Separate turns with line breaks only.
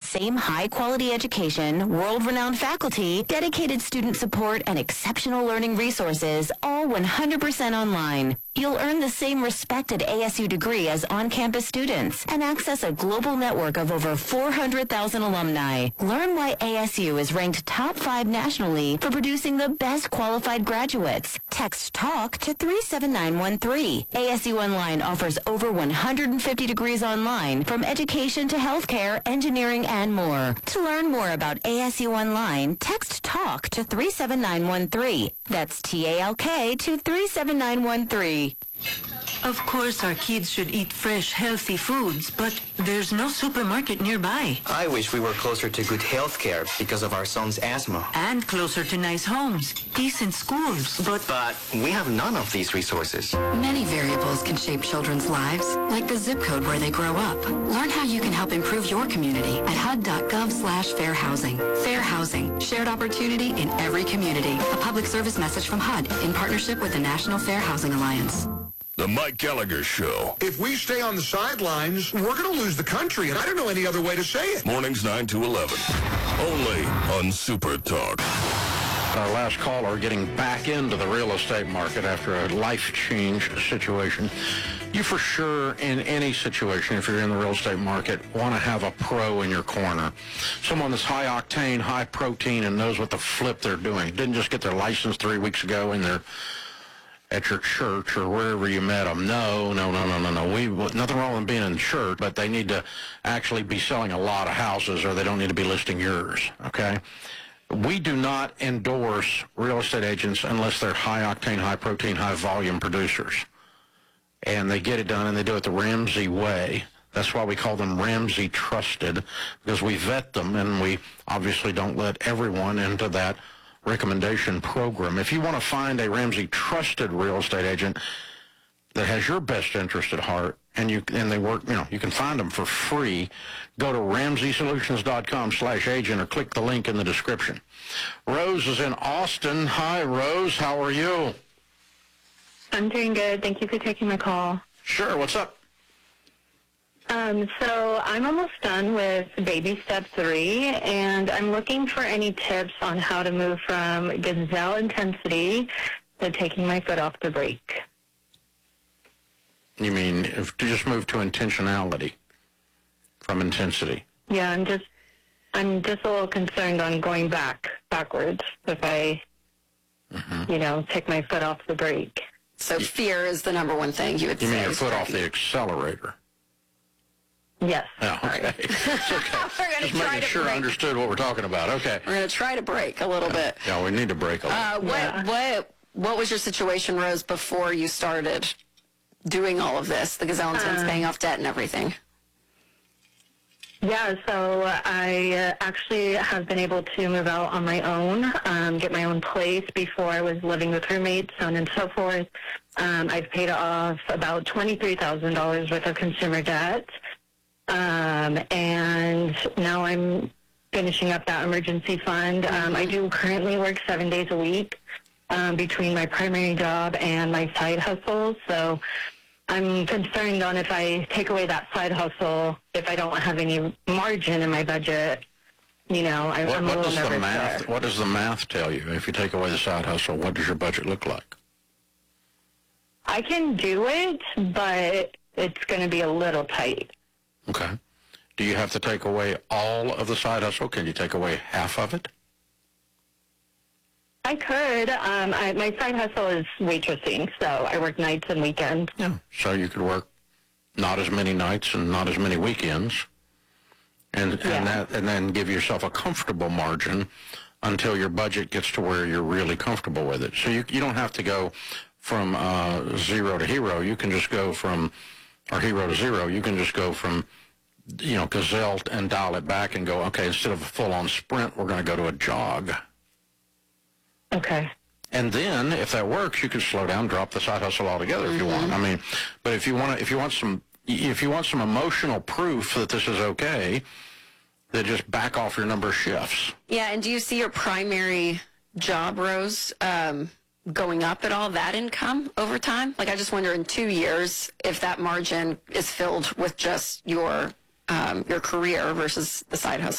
same high-quality education, world-renowned faculty, dedicated student support, and exceptional learning resources, all 100% online. You'll earn the same respected ASU degree as on-campus students and access a global network of over 400,000 alumni. Learn why ASU is ranked top 5 nationally for producing the best qualified graduates. Text TALK to 37913. ASU Online offers over 150 degrees online, from education to healthcare, engineering, and more. To learn more about ASU Online, text TALK to 37913. That's TALK to 37913.
Of course, our kids should eat fresh, healthy foods, but there's no supermarket nearby.
I wish we were closer to good health care because of our son's asthma.
And closer to nice homes, decent schools, but
we have none of these resources.
Many variables can shape children's lives, like the zip code where they grow up. Learn how you can help improve your community at HUD.gov/fair housing. Fair housing, shared opportunity in every community. A public service message from HUD in partnership with the National Fair Housing Alliance.
The Mike Gallagher Show.
If we stay on the sidelines, we're going to lose the country, and I don't know any other way to say it.
Mornings 9 to 11. Only on Super Talk.
Our last caller getting back into the real estate market after a life change situation. You for sure, in any situation, if you're in the real estate market, want to have a pro in your corner. Someone that's high octane, high protein, and knows what the flip they're doing. Didn't just get their license 3 weeks ago and they're at your church or wherever you met them. No. Nothing wrong with being in church, but they need to actually be selling a lot of houses, or they don't need to be listing yours, okay? We do not endorse real estate agents unless they're high-octane, high-protein, high-volume producers. And they get it done, and they do it the Ramsey way. That's why we call them Ramsey Trusted, because we vet them, and we obviously don't let everyone into that recommendation program. If you want to find a Ramsey Trusted real estate agent that has your best interest at heart, and they work, you can find them for free, go to RamseySolutions.com/agent or click the link in the description. Rose is in Austin. Hi, Rose. How are you?
I'm doing good. Thank you for taking my call.
Sure. What's up?
So I'm almost done with baby step 3, and I'm looking for any tips on how to move from gazelle intensity to taking my foot off the brake.
You mean if to just move to intentionality from intensity?
Yeah, I'm just a little concerned on going backwards if I, take my foot off the brake.
So fear is the number one thing you would say.
You mean your foot off the accelerator?
Yes.
Oh, okay. It's okay.
We're going
Just
to try
making
to
sure I
break.
understood what we're talking about. Okay.
We're going to try to break a little bit.
Yeah, we need to break a little.
What was your situation, Rose, before you started doing all of this, the Gazelle Intense, paying off debt and everything?
Yeah, so I actually have been able to move out on my own, get my own place. Before I was living with roommates, so on and so forth. I've paid off about $23,000 worth of consumer debt. And now I'm finishing up that emergency fund. I do currently work 7 days a week between my primary job and my side hustle. So I'm concerned on if I take away that side hustle, if I don't have any margin in my budget, I'm a little nervous there.
What does the math tell you? If you take away the side hustle, what does your budget look like?
I can do it, but it's going to be a little tight.
Okay. Do you have to take away all of the side hustle? Can you take away half of it?
I could. My side hustle is waitressing, so I work nights and weekends.
Yeah. So you could work not as many nights and not as many weekends, and then give yourself a comfortable margin until your budget gets to where you're really comfortable with it. So you don't have to go from zero to hero. You can just go from, or hero to zero. You can just go from, gazelle and dial it back and go, okay, instead of a full-on sprint, we're going to go to a jog.
Okay.
And then, if that works, you can slow down, drop the side hustle altogether if you want. I mean, but if you want some emotional proof that this is okay, then just back off your number of shifts.
Yeah, and do you see your primary job, Rose, going up at all, that income over time? Like, I just wonder in 2 years if that margin is filled with just your career versus the side hustle.